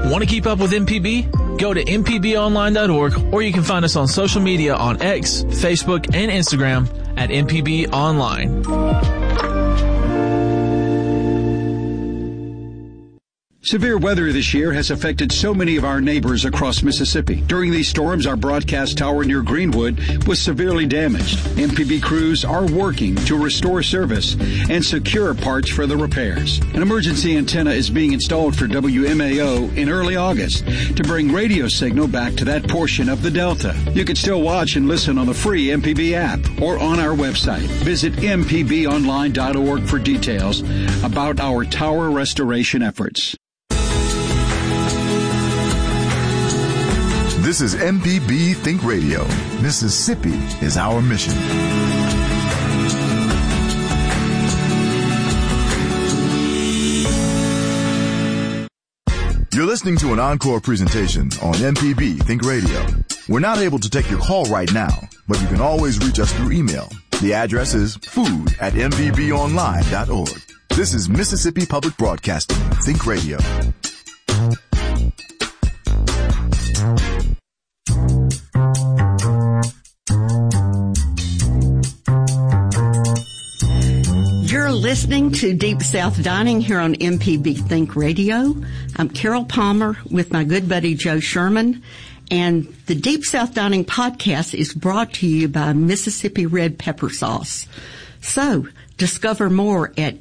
Want to keep up with MPB? Go to mpbonline.org, or you can find us on social media on X, Facebook, and Instagram at MPB Online. Severe weather this year has affected so many of our neighbors across Mississippi. During these storms, our broadcast tower near Greenwood was severely damaged. MPB crews are working to restore service and secure parts for the repairs. An emergency antenna is being installed for WMAO in early August to bring radio signal back to that portion of the Delta. You can still watch and listen on the free MPB app or on our website. Visit mpbonline.org for details about our tower restoration efforts. This is MPB Think Radio. Mississippi is our mission. You're listening to an encore presentation on MPB Think Radio. We're not able to take your call right now, but you can always reach us through email. The address is food@mpbonline.org. This is Mississippi Public Broadcasting Think Radio. You're listening to Deep South Dining here on MPB Think Radio. I'm Carol Palmer with my good buddy Joe Sherman, and the Deep South Dining podcast is brought to you by Mississippi Red Pepper Sauce. So, discover more at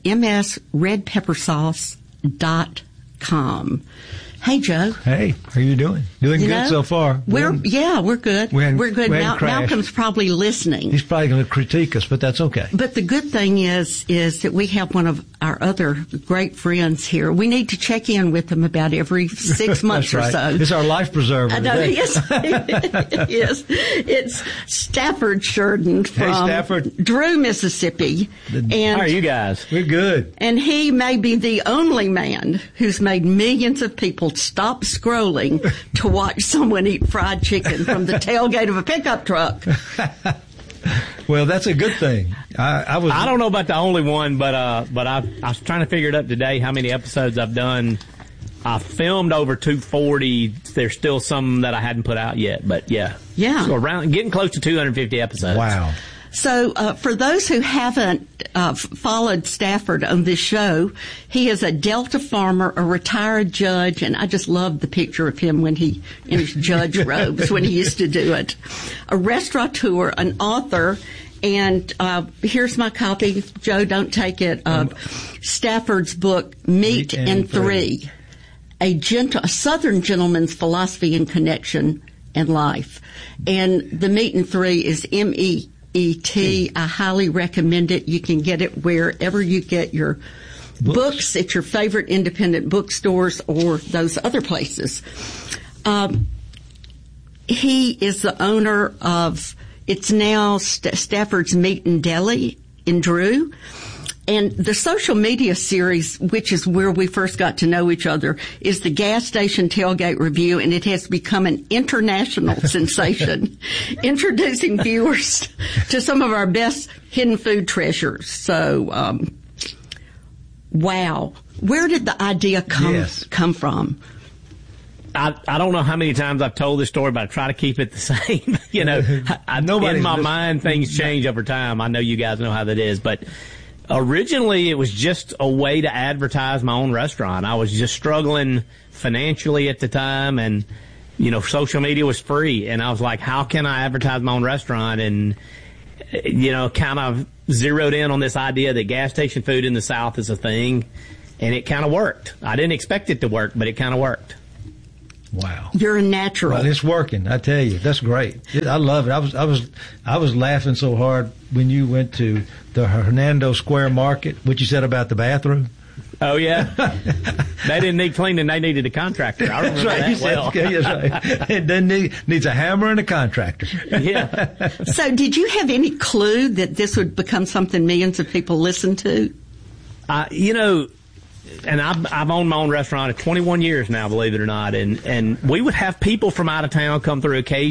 msredpeppersauce.com. Hey, Joe. Hey, how you doing? Doing good so far. We're good. We're good. Malcolm's probably listening. He's probably going to critique us, but that's okay. But the good thing is that we have one of our other great friends here. We need to check in with him about every 6 months or so. It's our life preserver. I know, yes. Yes. It's Stafford Sheridan from Drew, Mississippi. How are you guys? We're good. And he may be the only man who's made millions of people stop scrolling to watch someone eat fried chicken from the tailgate of a pickup truck. Well, that's a good thing. I don't know about the only one, but I was trying to figure it up today how many episodes I've done. I filmed over 240. There's still some that I hadn't put out yet, but yeah. So around getting close to 250 episodes. Wow. So, for those who haven't followed Stafford on this show, he is a Delta farmer, a retired judge, and I just love the picture of him when he in his judge robes when he used to do it. A restaurateur, an author, and here's my copy. Joe, don't take it. Of Stafford's book, Meat and Three, a Southern gentleman's philosophy and connection and life. And the Meat and Three is MEET. I highly recommend it. You can get it wherever you get your books at your favorite independent bookstores or those other places. He is the owner of, it's now Stafford's Meat and Deli in Drew. And the social media series, which is where we first got to know each other, is the Gas Station Tailgate Review, and it has become an international sensation, introducing viewers to some of our best hidden food treasures. So, wow. Where did the idea come from? I don't know how many times I've told this story, but I try to keep it the same. In my mind, things change over time. I know you guys know how that is, but originally, it was just a way to advertise my own restaurant. I was just struggling financially at the time, and, social media was free. And I was like, how can I advertise my own restaurant? And, kind of zeroed in on this idea that gas station food in the South is a thing. And it kind of worked. I didn't expect it to work, but it kind of worked. Wow. You're a natural. Well, it's working. I tell you, that's great. I love it. I was laughing so hard when you went to the Hernando Square Market. What you said about the bathroom. Oh yeah. They didn't need cleaning. They needed a contractor. I remember that well. That's right. It then needs a hammer and a contractor. Yeah. So, did you have any clue that this would become something millions of people listen to? And I've owned my own restaurant for 21 years now, believe it or not. And we would have people from out of town come through occasionally.